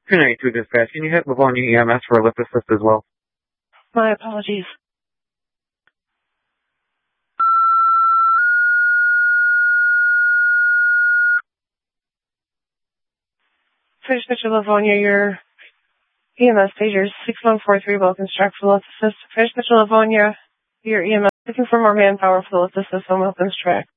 292 dispatch, can you hit Livonia EMS for a lift assist as well? My apologies. Fish Pitcher Livonia, your EMS pager 6143 will construct for lift assist. Fish Pitcher Livonia, your EMS looking for more manpower for the lift assist on Wilkins track.